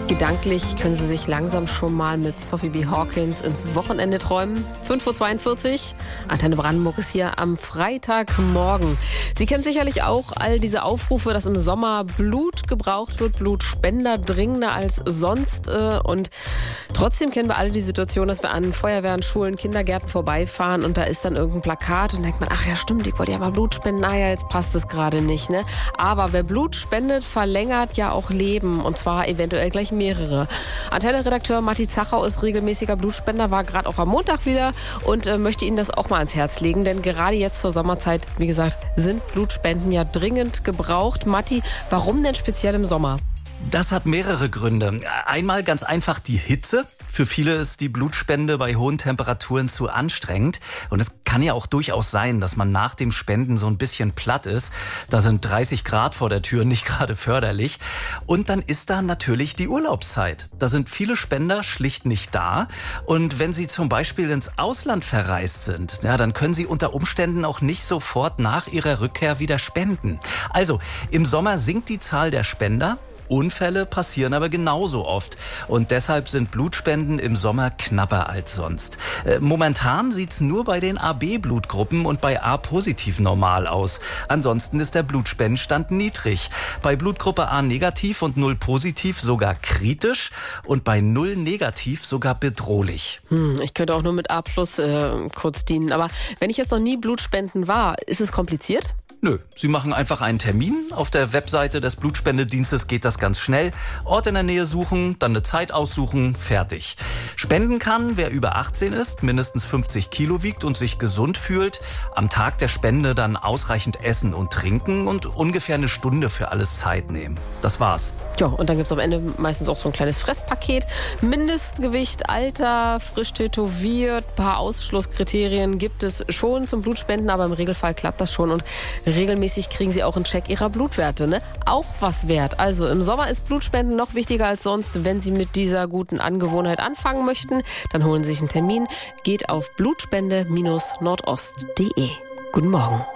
Gedanklich können Sie sich langsam schon mal mit Sophie B. Hawkins ins Wochenende träumen. 5:42 Uhr. Antenne Brandenburg ist hier am Freitagmorgen. Sie kennen sicherlich auch all diese Aufrufe, dass im Sommer Blut gebraucht wird, Blutspender dringender als sonst. Und trotzdem kennen wir alle die Situation, dass wir an Feuerwehren, Schulen, Kindergärten vorbeifahren und da ist dann irgendein Plakat und denkt man, ach ja stimmt, ich wollte ja mal Blut spenden. Naja, jetzt passt es gerade nicht, ne? Aber wer Blut spendet, verlängert ja auch Leben und zwar eventuell gleich mehrere. Antenne-Redakteur Matti Zachau ist regelmäßiger Blutspender, war gerade auch am Montag wieder und möchte Ihnen das auch mal ans Herz legen, denn gerade jetzt zur Sommerzeit, wie gesagt, sind Blutspenden ja dringend gebraucht. Matti, warum denn speziell im Sommer? Das hat mehrere Gründe. Einmal ganz einfach die Hitze. Für viele ist die Blutspende bei hohen Temperaturen zu anstrengend. Und es kann ja auch durchaus sein, dass man nach dem Spenden so ein bisschen platt ist. Da sind 30 Grad vor der Tür nicht gerade förderlich. Und dann ist da natürlich die Urlaubszeit. Da sind viele Spender schlicht nicht da. Und wenn sie zum Beispiel ins Ausland verreist sind, ja, dann können sie unter Umständen auch nicht sofort nach ihrer Rückkehr wieder spenden. Also im Sommer sinkt die Zahl der Spender. Unfälle passieren aber genauso oft. Und deshalb sind Blutspenden im Sommer knapper als sonst. Momentan sieht's nur bei den AB-Blutgruppen und bei A-positiv normal aus. Ansonsten ist der Blutspendenstand niedrig. Bei Blutgruppe A negativ und 0 positiv sogar kritisch und bei 0 negativ sogar bedrohlich. Ich könnte auch nur mit A+ kurz dienen. Aber wenn ich jetzt noch nie Blutspenden war, ist es kompliziert? Nö, Sie machen einfach einen Termin. Auf der Webseite des Blutspendedienstes geht das ganz schnell. Ort in der Nähe suchen, dann eine Zeit aussuchen, fertig. Spenden kann, wer über 18 ist, mindestens 50 Kilo wiegt und sich gesund fühlt. Am Tag der Spende dann ausreichend essen und trinken und ungefähr eine Stunde für alles Zeit nehmen. Das war's. Ja, und dann gibt's am Ende meistens auch so ein kleines Fresspaket. Mindestgewicht, Alter, frisch tätowiert, paar Ausschlusskriterien gibt es schon zum Blutspenden, aber im Regelfall klappt das schon und regelmäßig kriegen Sie auch einen Check Ihrer Blutwerte, ne? Auch was wert. Also im Sommer ist Blutspenden noch wichtiger als sonst. Wenn Sie mit dieser guten Angewohnheit anfangen möchten, dann holen Sie sich einen Termin. Geht auf blutspende-nordost.de. Guten Morgen.